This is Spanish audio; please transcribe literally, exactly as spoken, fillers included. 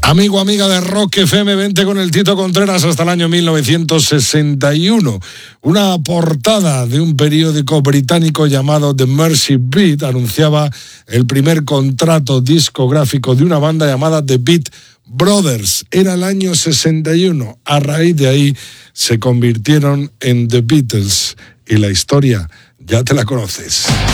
Amigo, amiga de Rock F M, vente con el Tito Contreras hasta el año mil novecientos sesenta y uno. Una portada de un periódico británico llamado The Mercy Beat anunciaba el primer contrato discográfico de una banda llamada The Beat Brothers. Era el año sesenta y uno. A raíz de ahí se convirtieron en The Beatles y la historia ya te la conoces.